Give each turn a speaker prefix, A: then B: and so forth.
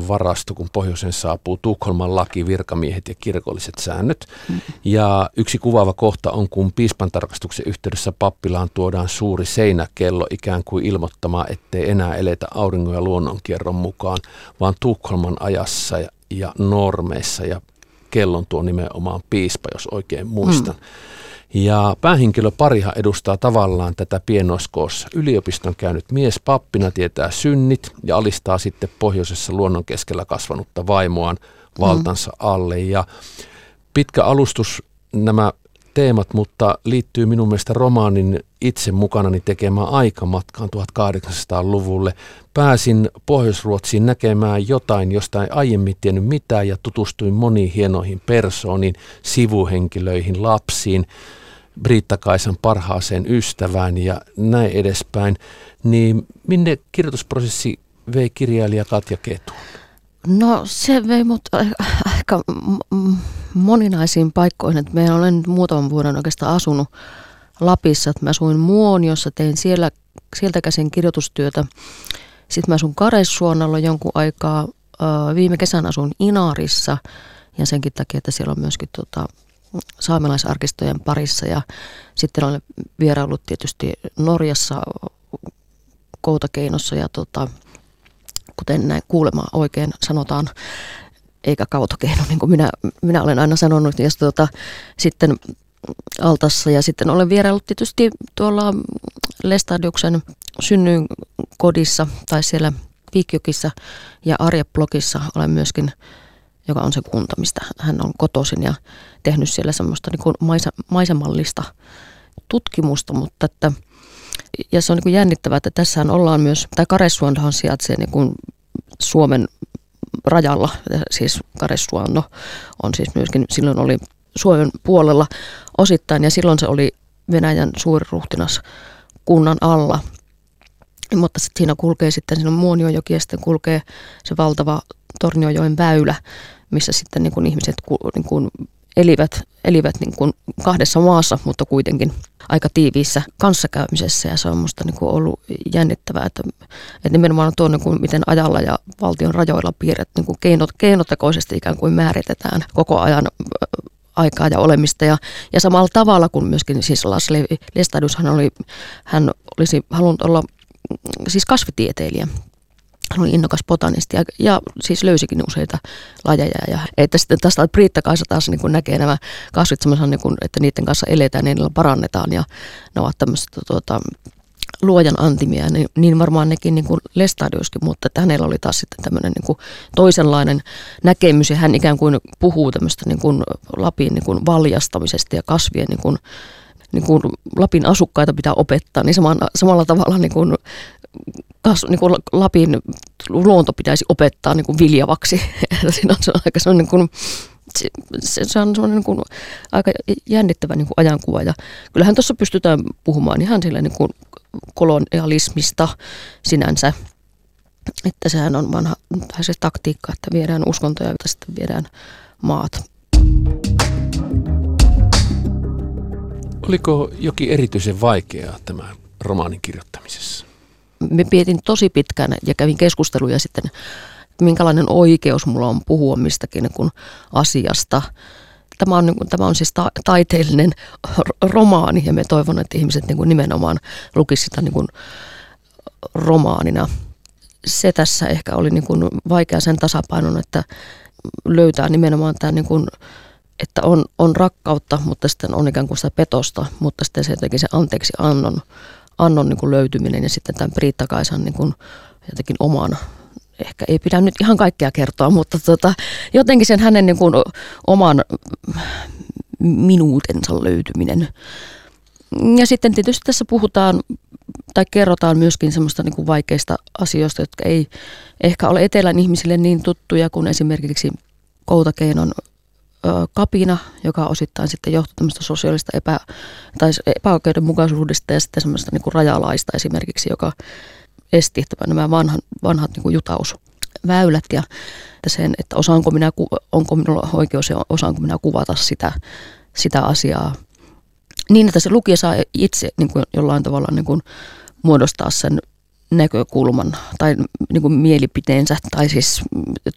A: varasto, kun pohjoiseen saapuu Tukholman laki, virkamiehet ja kirkolliset säännöt. Ja yksi kuvaava kohta on, kun piispan tarkastuksen yhteydessä pappilaan tuodaan suuri seinäkello ikään kuin ilmoittamaan, ettei enää eletä auringon ja luonnonkierron mukaan, vaan Tukholman ajassa ja normeissa, ja kellon tuo nimenomaan piispa, jos oikein muistan. Ja päähenkilö parihan edustaa tavallaan tätä pienoiskoossa. Yliopiston käynyt mies pappina tietää synnit ja alistaa sitten pohjoisessa luonnon keskellä kasvanutta vaimoaan valtansa alle. Ja pitkä alustus nämä teemat, mutta liittyy minun mielestä romaanin itse mukanani tekemään aikamatkaan 1800-luvulle. Pääsin Pohjois-Ruotsiin näkemään jotain, josta ei aiemmin tiennyt mitään, ja tutustuin moniin hienoihin persooniin, sivuhenkilöihin, lapsiin, Britta-Kaisan parhaaseen ystävään ja näin edespäin. Niin minne kirjoitusprosessi vei kirjailija Katja Ketuun?
B: No se vei mut aika moninaisiin paikkoihin. Mä olen nyt muutaman vuoden oikeastaan asunut Lapissa. Mä asuin Muoniossa, tein sieltä käsin kirjoitustyötä. Sitten mä asun Karesuonalla jonkun aikaa. Viime kesän asun Inarissa ja senkin takia, että siellä on myöskin saamelaisarkistojen parissa. Ja sitten olen vieraillut tietysti Norjassa Koutakeinossa ja kuten näin kuulemma oikein sanotaan, eikä Kautokeino, niin kuin minä olen aina sanonut. Ja sitten Altassa ja sitten olen vieraillut tietysti tuolla Lestadiuksen synnyinkodissa tai siellä Viikjokissa ja Arjeblogissa olen myöskin, joka on se kunta, mistä hän on kotoisin ja tehnyt siellä semmoista niin kuin maisemallista tutkimusta, mutta että ja se on niin kuin jännittävää, että tässähän ollaan myös, tai Karesuontohan sijaitsee niin kuin Suomen rajalla, siis Karesuonto on siis myöskin, silloin oli Suomen puolella osittain, ja silloin se oli Venäjän suuriruhtinas kunnan alla. Mutta sitten siinä kulkee siinä Muonionjoki ja sitten kulkee se valtava Tornionjoen väylä, missä sitten niin kuin ihmiset niin kuin elivät niin kuin kahdessa maassa, mutta kuitenkin aika tiiviissä kanssakäymisessä, ja se on musta niin kuin ollut jännittävää, että nimenomaan tuo, niin kuin miten ajalla ja valtion rajoilla piirret niin kuin keinotekoisesti ikään kuin määritetään koko ajan aikaa ja olemista, ja samalla tavalla kuin myöskin siis Laszlo Lestadius, hän olisi halunnut olla siis kasvitieteilijä. Hän oli innokas botanisti ja siis löysikin useita lajeja. Ja että sitten tästä Britta-Kaisa taas niin kuin näkee nämä kasvit semmoisen, niin kuin, että niiden kanssa eletään ja niillä parannetaan. Ja ne ovat tämmöistä luojan antimia, niin varmaan nekin niin kuin Lestadiuskin, mutta että hänellä oli taas sitten tämmöinen niin kuin toisenlainen näkemys. Ja hän ikään kuin puhuu tämmöistä niin kuin Lapin niin kuin valjastamisesta ja kasvien niin kuin Lapin asukkaita pitää opettaa, niin samalla tavalla niin kuin Lapin luonto pitäisi opettaa niin kuin viljavaksi. Siinä on aika sellainen, niin kuin, se on sellainen niin kuin aika jännittävä niin kuin ajankuva. Ja kyllähän tuossa pystytään puhumaan ihan sillä niin kuin kolonialismista sinänsä. Että sehän on vanha se taktiikka, että viedään uskontoja ja sitten viedään maat.
A: Oliko jokin erityisen vaikeaa tämä romaanin kirjoittamisessa?
B: Me mietin tosi pitkään ja kävin keskusteluja sitten, minkälainen oikeus mulla on puhua mistäkin niin asiasta. Tämä on siis taiteellinen romaani, ja me toivon, että ihmiset niin kuin nimenomaan lukisivat sitä niin kuin romaanina. Se tässä ehkä oli niin kuin vaikea sen tasapainon, että löytää nimenomaan tämä, niin kuin, että on rakkautta, mutta sitten on ikään kuin sitä petosta, mutta sitten se jotenkin se anteeksi annon niin kuin löytyminen ja sitten tämän Britta-Kaisan niin kuin jotenkin oman, ehkä ei pidä nyt ihan kaikkea kertoa, mutta jotenkin sen hänen niin kuin oman minuutensa löytyminen. Ja sitten tietysti tässä puhutaan tai kerrotaan myöskin semmoista niin kuin vaikeista asioista, jotka ei ehkä ole etelän ihmisille niin tuttuja kuin esimerkiksi Koutakeinon kapina, joka osittain sitten johtui tämmöistä sosiaalista epäoikeudenmukaisuudesta ja sitten semmoista niin kuin rajalaista esimerkiksi, joka esti nämä vanhat niin kuin jutausväylät ja sen, että onko minulla oikeus ja osaanko minä kuvata sitä asiaa niin, että se lukija saa itse niin kuin jollain tavalla niin kuin muodostaa sen näkökulman tai niin kuin mielipiteensä tai siis